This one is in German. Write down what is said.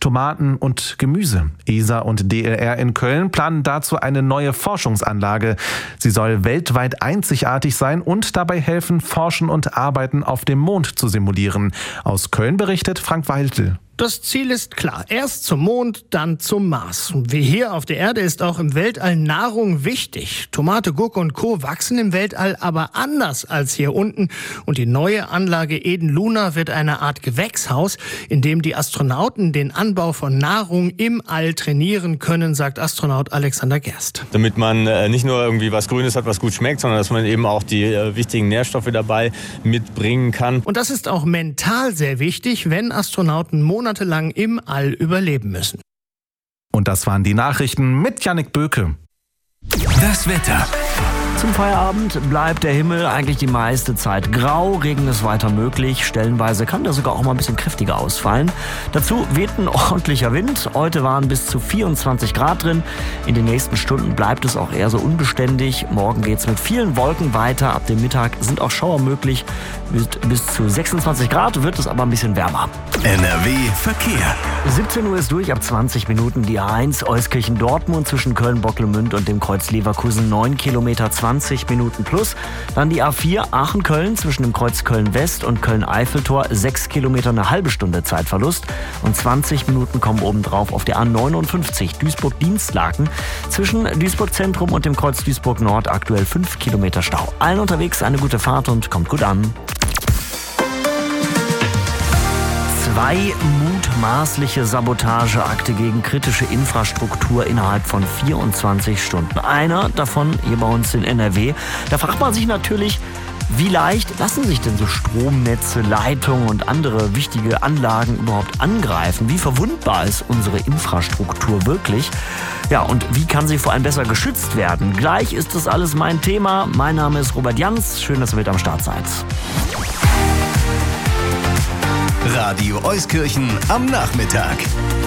Tomaten und Gemüse. ESA und DLR in Köln planen dazu eine neue Forschungsanlage. Sie soll weltweit einzigartig sein und dabei helfen, Forschen und Arbeiten auf dem Mond zu simulieren. Aus Köln berichtet Frank Weiltel. Das Ziel ist klar. Erst zum Mond, dann zum Mars. Wie hier auf der Erde ist auch im Weltall Nahrung wichtig. Tomate, Gurke und Co. wachsen im Weltall aber anders als hier unten. Und die neue Anlage Eden Luna wird eine Art Gewächshaus, in dem die Astronauten den Anbau von Nahrung im All trainieren können, sagt Astronaut Alexander Gerst. Damit man nicht nur irgendwie was Grünes hat, was gut schmeckt, sondern dass man eben auch die wichtigen Nährstoffe dabei mitbringen kann. Und das ist auch mental sehr wichtig, wenn Astronauten monatelang im All überleben müssen. Und das waren die Nachrichten mit Jannik Böke. Das Wetter. Zum Feierabend bleibt der Himmel eigentlich die meiste Zeit grau. Regen ist weiter möglich. Stellenweise kann der sogar auch mal ein bisschen kräftiger ausfallen. Dazu weht ein ordentlicher Wind. Heute waren bis zu 24 Grad drin. In den nächsten Stunden bleibt es auch eher so unbeständig. Morgen geht es mit vielen Wolken weiter. Ab dem Mittag sind auch Schauer möglich. Mit bis zu 26 Grad wird es aber ein bisschen wärmer. NRW Verkehr. 17 Uhr ist durch, ab 20 Minuten die A1 Euskirchen-Dortmund zwischen Köln-Bocklemünd und dem Kreuz Leverkusen 9 Kilometer 20 Minuten plus. Dann die A4 Aachen-Köln zwischen dem Kreuz Köln-West und Köln-Eiffeltor 6 Kilometer eine halbe Stunde Zeitverlust. Und 20 Minuten kommen obendrauf auf der A59 Duisburg-Dienstlaken zwischen Duisburg-Zentrum und dem Kreuz Duisburg-Nord aktuell 5 Kilometer Stau. Allen unterwegs eine gute Fahrt und kommt gut an. 2 mutmaßliche Sabotageakte gegen kritische Infrastruktur innerhalb von 24 Stunden. Einer davon hier bei uns in NRW. Da fragt man sich natürlich, wie leicht lassen sich denn so Stromnetze, Leitungen und andere wichtige Anlagen überhaupt angreifen? Wie verwundbar ist unsere Infrastruktur wirklich? Ja, und wie kann sie vor allem besser geschützt werden? Gleich ist das alles mein Thema. Mein Name ist Robert Jans. Schön, dass ihr mit am Start seid. Radio Euskirchen am Nachmittag.